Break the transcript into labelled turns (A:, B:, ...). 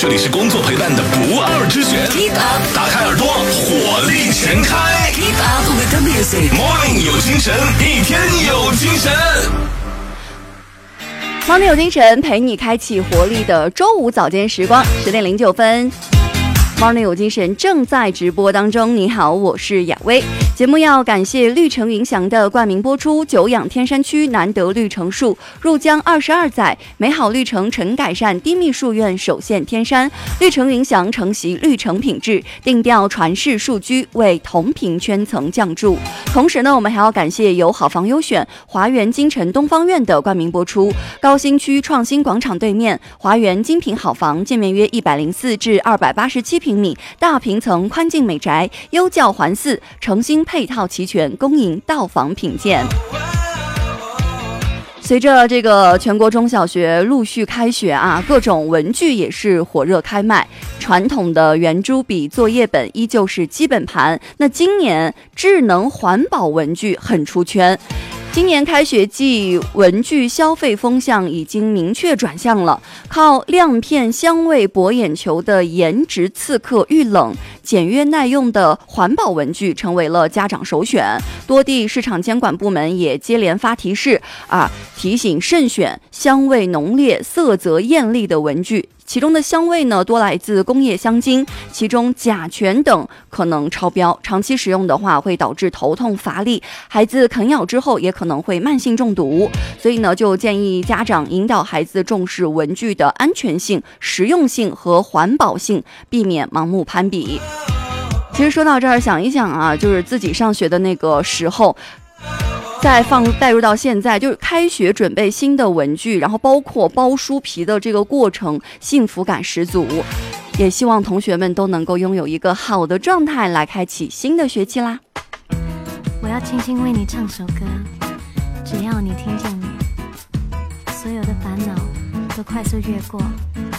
A: 这里是工作陪伴的不二之选。Keep up， 打开耳朵，火力全开。Keep up with the music，Morning 有精神，一天有精神。
B: Morning 有精神，陪你开启活力的周五早间时光，10点09分。Morning 有精神正在直播当中。你好，我是雅薇。节目要感谢绿城云祥的冠名播出。久仰天山区难得绿城树，入江22载，美好绿城诚改善，低密树院首现天山。绿城云祥承袭绿城品质，定调传世树居，为同频圈层降注。同时呢，我们还要感谢由好房优选华园金城东方院的冠名播出。高新区创新广场对面，华园精品好房，建面约104至287平米，大平层宽进美宅，优教环伺，诚心配套齐全，恭迎到访品鉴。随着这个全国中小学陆续开学啊，各种文具也是火热开卖。传统的圆珠笔、作业本依旧是基本盘，那今年智能环保文具很出圈。今年开学季，文具消费风向已经明确转向了，靠亮片、香味博眼球的颜值刺客遇冷、简约耐用的环保文具成为了家长首选。多地市场监管部门也接连发提示提醒慎选香味浓烈、色泽艳丽的文具。其中的香味呢，多来自工业香精，其中甲醛等可能超标，长期使用的话会导致头痛乏力，孩子啃咬之后也可能会慢性中毒。所以呢，就建议家长引导孩子重视文具的安全性、实用性和环保性，避免盲目攀比。其实说到这儿，想一想啊，就是自己上学的那个时候，再带入到现在，就是开学准备新的文具，然后包括包书皮的这个过程，幸福感十足。也希望同学们都能够拥有一个好的状态来开启新的学期啦。
C: 我要轻轻为你唱首歌，只要你听见你，所有的烦恼都快速越过。